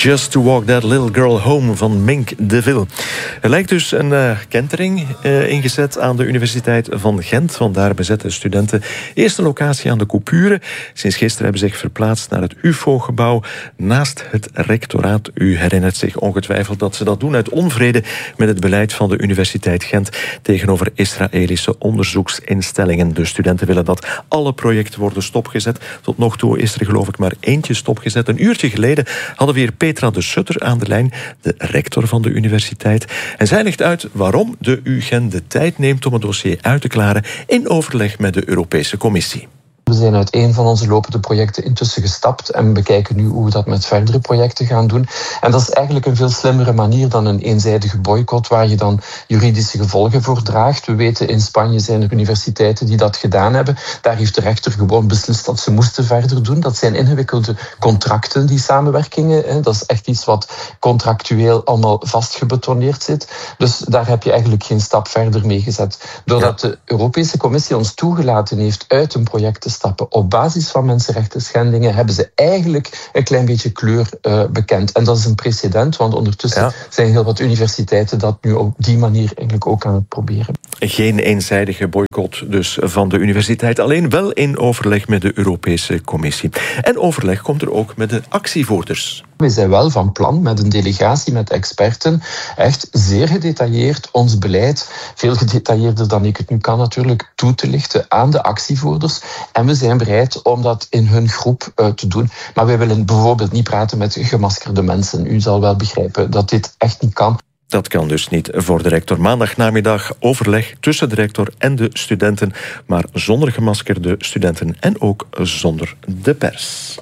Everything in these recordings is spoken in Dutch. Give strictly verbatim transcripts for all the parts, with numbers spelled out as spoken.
Just to Walk That Little Girl Home van Mink DeVille. Er lijkt dus een uh, kentering uh, ingezet aan de Universiteit van Gent. Vandaar bezetten studenten eerste locatie aan de Coupure. Sinds gisteren hebben ze zich verplaatst naar het U F O-gebouw naast het rectoraat. U herinnert zich ongetwijfeld dat ze dat doen uit onvrede met het beleid van de Universiteit Gent tegenover Israëlische onderzoeksinstellingen. De studenten willen dat alle projecten worden stopgezet. Tot nog toe is er geloof ik maar eentje stopgezet. Een uurtje geleden hadden we hier Petra de Sutter aan de lijn, de rector van de universiteit. En zij legt uit waarom de U Gent de tijd neemt om het dossier uit te klaren in overleg met de Europese Commissie. We zijn uit een van onze lopende projecten intussen gestapt en bekijken nu hoe we dat met verdere projecten gaan doen. En dat is eigenlijk een veel slimmere manier dan een eenzijdige boycott waar je dan juridische gevolgen voor draagt. We weten, in Spanje zijn er universiteiten die dat gedaan hebben. Daar heeft de rechter gewoon beslist dat ze moesten verder doen. Dat zijn ingewikkelde contracten, die samenwerkingen. Dat is echt iets wat contractueel allemaal vastgebetoneerd zit. Dus daar heb je eigenlijk geen stap verder mee gezet. Doordat de Europese Commissie ons toegelaten heeft uit een project te stappen op basis van mensenrechten schendingen, hebben ze eigenlijk een klein beetje kleur uh, bekend. En dat is een precedent, want ondertussen ja. zijn heel wat universiteiten dat nu op die manier eigenlijk ook aan het proberen. Geen eenzijdige boycott dus van de universiteit, alleen wel in overleg met de Europese Commissie. En overleg komt er ook met de actievoerders. We zijn wel van plan met een delegatie met experten echt zeer gedetailleerd ons beleid, veel gedetailleerder dan ik het nu kan natuurlijk, toe te lichten aan de actievoerders. En we zijn bereid om dat in hun groep uh, te doen. Maar wij willen bijvoorbeeld niet praten met gemaskerde mensen. U zal wel begrijpen dat dit echt niet kan. Dat kan dus niet voor de rector. Maandagnamiddag overleg tussen de rector en de studenten, maar zonder gemaskerde studenten en ook zonder de pers.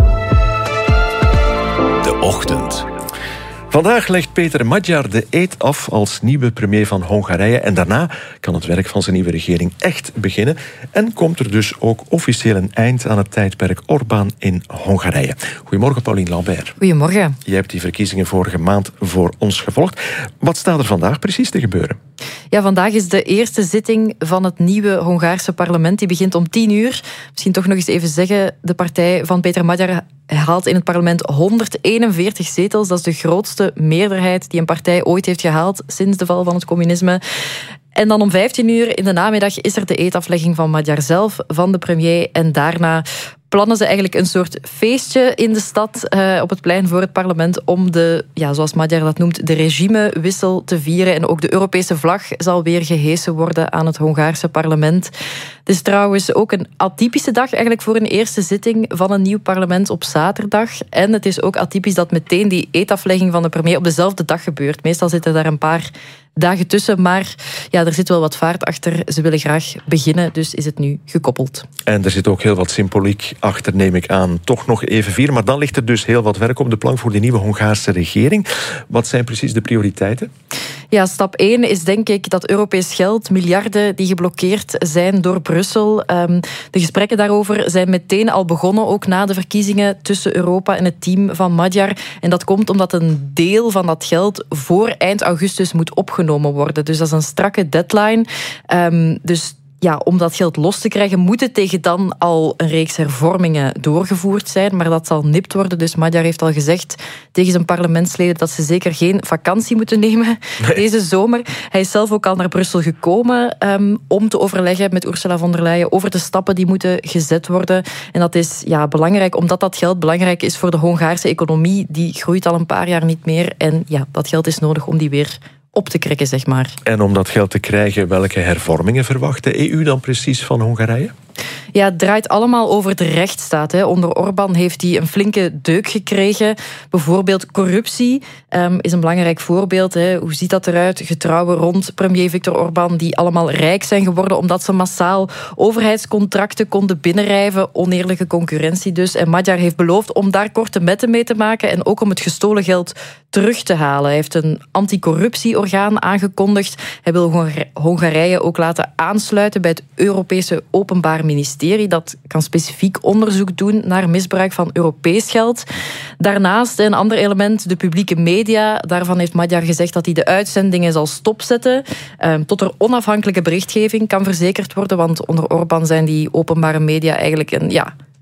De Ochtend. Vandaag legt Peter Magyar de eed af als nieuwe premier van Hongarije. En daarna kan het werk van zijn nieuwe regering echt beginnen. En komt er dus ook officieel een eind aan het tijdperk Orbán in Hongarije. Goedemorgen, Pauline Lambert. Goedemorgen. Jij hebt die verkiezingen vorige maand voor ons gevolgd. Wat staat er vandaag precies te gebeuren? Ja, vandaag is de eerste zitting van het nieuwe Hongaarse parlement. Die begint om tien uur. Misschien toch nog eens even zeggen, de partij van Peter Magyar haalt in het parlement honderdeenenveertig zetels. Dat is de grootste meerderheid die een partij ooit heeft gehaald sinds de val van het communisme. En dan om vijftien uur in de namiddag is er de eedaflegging van Magyar zelf, van de premier. En daarna plannen ze eigenlijk een soort feestje in de stad, uh, op het plein voor het parlement, om de, ja, zoals Magyar dat noemt, de regimewissel te vieren. En ook de Europese vlag zal weer gehesen worden aan het Hongaarse parlement. Het is trouwens ook een atypische dag eigenlijk voor een eerste zitting van een nieuw parlement op zaterdag. En het is ook atypisch dat meteen die eedaflegging van de premier op dezelfde dag gebeurt. Meestal zitten daar een paar dagen tussen, maar ja, er zit wel wat vaart achter. Ze willen graag beginnen, dus is het nu gekoppeld. En er zit ook heel wat symboliek achter, neem ik aan. Toch nog even vier, maar dan ligt er dus heel wat werk op de plank voor de nieuwe Hongaarse regering. Wat zijn precies de prioriteiten? Ja, stap één is denk ik dat Europees geld, miljarden die geblokkeerd zijn door Brussel. Um, de gesprekken daarover zijn meteen al begonnen, ook na de verkiezingen tussen Europa en het team van Magyar. En dat komt omdat een deel van dat geld voor eind augustus moet opgenomen worden. Dus dat is een strakke deadline. Um, dus ja, om dat geld los te krijgen, moeten tegen dan al een reeks hervormingen doorgevoerd zijn. Maar dat zal nipt worden. Dus Magyar heeft al gezegd tegen zijn parlementsleden dat ze zeker geen vakantie moeten nemen nee. deze zomer. Hij is zelf ook al naar Brussel gekomen um, om te overleggen met Ursula von der Leyen over de stappen die moeten gezet worden. En dat is ja, belangrijk, omdat dat geld belangrijk is voor de Hongaarse economie. Die groeit al een paar jaar niet meer. En ja, dat geld is nodig om die weer op te krikken, zeg maar. En om dat geld te krijgen, welke hervormingen verwacht de E U dan precies van Hongarije? Ja, het draait allemaal over de rechtsstaat. Hè. Onder Orbán heeft hij een flinke deuk gekregen. Bijvoorbeeld corruptie um, is een belangrijk voorbeeld. Hè. Hoe ziet dat eruit? Getrouwen rond premier Viktor Orbán, die allemaal rijk zijn geworden omdat ze massaal overheidscontracten konden binnenrijven. Oneerlijke concurrentie dus. En Magyar heeft beloofd om daar korte metten mee te maken en ook om het gestolen geld terug te halen. Hij heeft een anticorruptieorgaan aangekondigd. Hij wil Hongarije ook laten aansluiten bij het Europese Openbaar Ministerie. Dat kan specifiek onderzoek doen naar misbruik van Europees geld. Daarnaast een ander element, de publieke media. Daarvan heeft Magyar gezegd dat hij de uitzendingen zal stopzetten. Um, tot er onafhankelijke berichtgeving kan verzekerd worden. Want onder Orbán zijn die openbare media eigenlijk een... ja,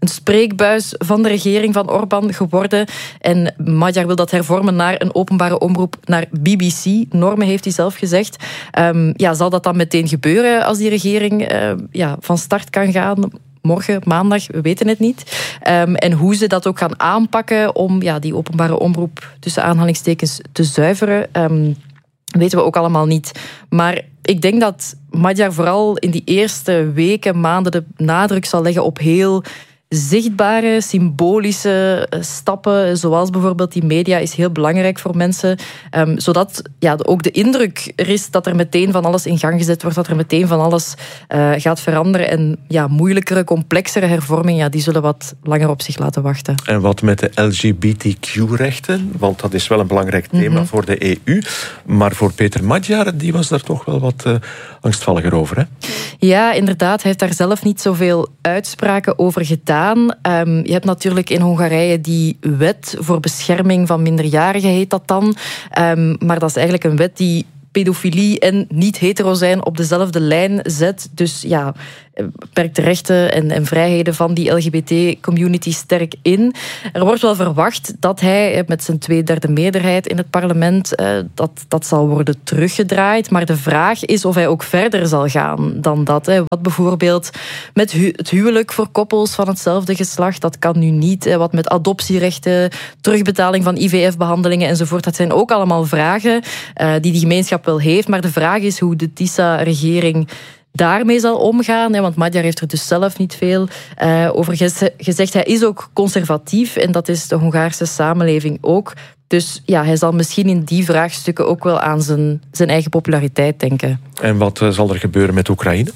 een spreekbuis van de regering van Orbán geworden. En Magyar wil dat hervormen naar een openbare omroep, naar B B C. Normen heeft hij zelf gezegd. Um, ja, zal dat dan meteen gebeuren als die regering uh, ja, van start kan gaan? Morgen, maandag, we weten het niet. Um, en hoe ze dat ook gaan aanpakken om ja, die openbare omroep tussen aanhalingstekens te zuiveren, um, weten we ook allemaal niet. Maar ik denk dat Magyar vooral in die eerste weken, maanden de nadruk zal leggen op heel zichtbare, symbolische stappen, zoals bijvoorbeeld die media, is heel belangrijk voor mensen. Um, zodat ja, ook de indruk er is dat er meteen van alles in gang gezet wordt, dat er meteen van alles uh, gaat veranderen. En ja, moeilijkere, complexere hervormingen, ja, die zullen wat langer op zich laten wachten. En wat met de L G B T Q-rechten? Want dat is wel een belangrijk thema mm-hmm. voor de E U. Maar voor Peter Magyar, die was daar toch wel wat uh, angstvalliger over, hè? Ja, inderdaad. Hij heeft daar zelf niet zoveel uitspraken over gedaan. Um, je hebt natuurlijk in Hongarije die wet voor bescherming van minderjarigen, heet dat dan. Um, maar dat is eigenlijk een wet die pedofilie en niet-hetero zijn op dezelfde lijn zet. Dus ja, perkt de rechten en, en vrijheden van die L G B T-community sterk in. Er wordt wel verwacht dat hij met zijn tweederde meerderheid in het parlement uh, dat, dat zal worden teruggedraaid. Maar de vraag is of hij ook verder zal gaan dan dat. Hè. Wat bijvoorbeeld met hu- het huwelijk voor koppels van hetzelfde geslacht, dat kan nu niet. Hè. Wat met adoptierechten, terugbetaling van I V F-behandelingen enzovoort. Dat zijn ook allemaal vragen uh, die die gemeenschap wel heeft. Maar de vraag is hoe de TISA-regering daarmee zal omgaan. Hè, want Magyar heeft er dus zelf niet veel uh, over gezegd. Hij is ook conservatief en dat is de Hongaarse samenleving ook. Dus ja, hij zal misschien in die vraagstukken ook wel aan zijn, zijn eigen populariteit denken. En wat uh, zal er gebeuren met Oekraïne?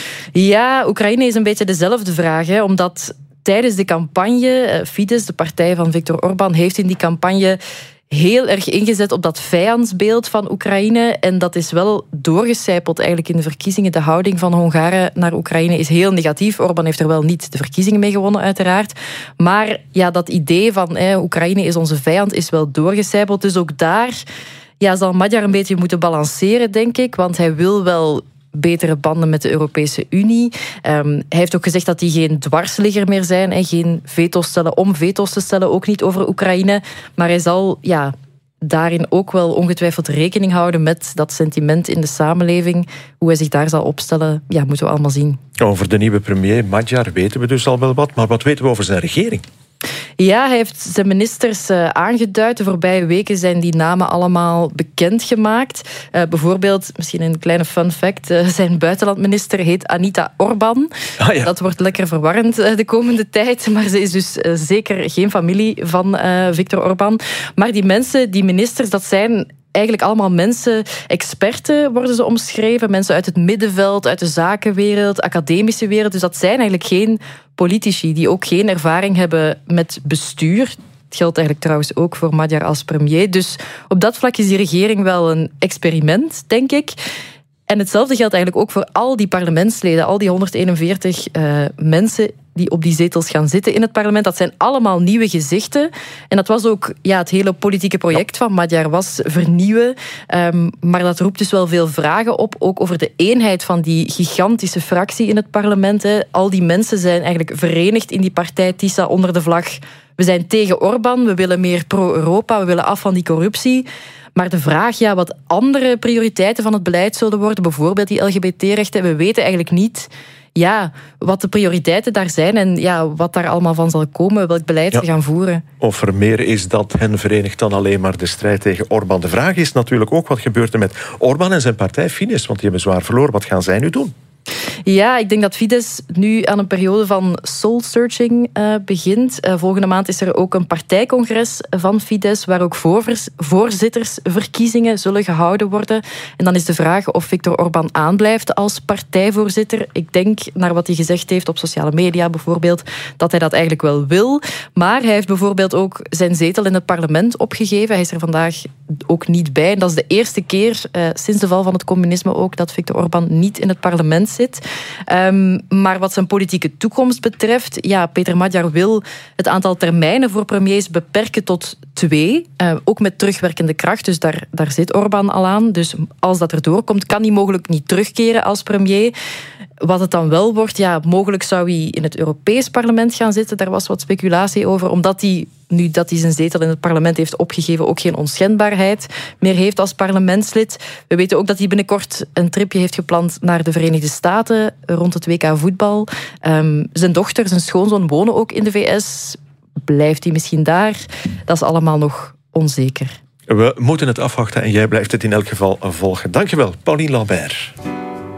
Ja, Oekraïne is een beetje dezelfde vraag, hè, omdat tijdens de campagne, Fidesz, de partij van Viktor Orbán, heeft in die campagne heel erg ingezet op dat vijandsbeeld van Oekraïne. En dat is wel doorgecijpeld eigenlijk in de verkiezingen. De houding van Hongaren naar Oekraïne is heel negatief. Orbán heeft er wel niet de verkiezingen mee gewonnen, uiteraard. Maar ja, dat idee van eh, Oekraïne is onze vijand is wel doorgecijpeld. Dus ook daar ja, zal Magyar een beetje moeten balanceren, denk ik. Want hij wil wel betere banden met de Europese Unie. Um, hij heeft ook gezegd dat hij geen dwarsligger meer zijn en geen veto's stellen om veto's te stellen, ook niet over Oekraïne. Maar hij zal ja, daarin ook wel ongetwijfeld rekening houden met dat sentiment in de samenleving. Hoe hij zich daar zal opstellen, ja, moeten we allemaal zien. Over de nieuwe premier Magyar weten we dus al wel wat, maar wat weten we over zijn regering? Ja, hij heeft zijn ministers uh, aangeduid. De voorbije weken zijn die namen allemaal bekendgemaakt. Uh, bijvoorbeeld, misschien een kleine fun fact, uh, zijn buitenlandminister heet Anita Orbán. Ah, ja. Dat wordt lekker verwarrend uh, de komende tijd, maar ze is dus uh, zeker geen familie van uh, Viktor Orbán. Maar die mensen, die ministers, dat zijn eigenlijk allemaal mensen, experten worden ze omschreven, mensen uit het middenveld, uit de zakenwereld, academische wereld. Dus dat zijn eigenlijk geen politici die ook geen ervaring hebben met bestuur. Het geldt eigenlijk trouwens ook voor Magyar als premier. Dus op dat vlak is die regering wel een experiment, denk ik. En hetzelfde geldt eigenlijk ook voor al die parlementsleden, al die honderdeenenveertig uh, mensen die op die zetels gaan zitten in het parlement. Dat zijn allemaal nieuwe gezichten. En dat was ook ja, het hele politieke project van Magyar was vernieuwen. Um, maar dat roept dus wel veel vragen op, ook over de eenheid van die gigantische fractie in het parlement. Hè. Al die mensen zijn eigenlijk verenigd in die partij TISA onder de vlag. We zijn tegen Orbán, we willen meer pro-Europa, we willen af van die corruptie. Maar de vraag, ja, wat andere prioriteiten van het beleid zullen worden, bijvoorbeeld die L G B T-rechten, we weten eigenlijk niet ja, wat de prioriteiten daar zijn en ja, wat daar allemaal van zal komen, welk beleid ja. ze gaan voeren. Of er meer is dat hen verenigt dan alleen maar de strijd tegen Orbán. De vraag is natuurlijk ook, wat gebeurt er met Orbán en zijn partij Fidesz, want die hebben zwaar verloren. Wat gaan zij nu doen? Ja, ik denk dat Fidesz nu aan een periode van soul-searching uh, begint. Uh, volgende maand is er ook een partijcongres van Fidesz, waar ook voorvers, voorzittersverkiezingen zullen gehouden worden. En dan is de vraag of Viktor Orbán aanblijft als partijvoorzitter. Ik denk, naar wat hij gezegd heeft op sociale media bijvoorbeeld, dat hij dat eigenlijk wel wil. Maar hij heeft bijvoorbeeld ook zijn zetel in het parlement opgegeven. Hij is er vandaag ook niet bij. En dat is de eerste keer uh, sinds de val van het communisme ook dat Viktor Orbán niet in het parlement zit. Um, maar wat zijn politieke toekomst betreft, ja, Peter Magyar wil het aantal termijnen voor premiers beperken tot twee. Uh, ook met terugwerkende kracht, dus daar, daar zit Orbán al aan. Dus als dat erdoor komt, kan hij mogelijk niet terugkeren als premier. Wat het dan wel wordt, ja, mogelijk zou hij in het Europees Parlement gaan zitten. Daar was wat speculatie over, omdat hij, nu dat hij zijn zetel in het parlement heeft opgegeven, ook geen onschendbaarheid meer heeft als parlementslid. We weten ook dat hij binnenkort een tripje heeft gepland naar de Verenigde Staten rond het W K voetbal. Um, zijn dochter, zijn schoonzoon wonen ook in de V S. Blijft hij misschien daar? Dat is allemaal nog onzeker. We moeten het afwachten en jij blijft het in elk geval volgen. Dankjewel, Pauline Lambert.